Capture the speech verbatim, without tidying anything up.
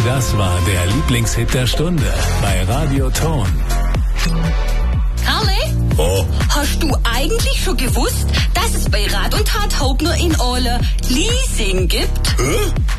Das war der Lieblingshit der Stunde bei Radio Ton. Karle? Oh. Hast du eigentlich schon gewusst, dass es bei Rat und Tat Hauptner in Ole Leasing gibt? Hä?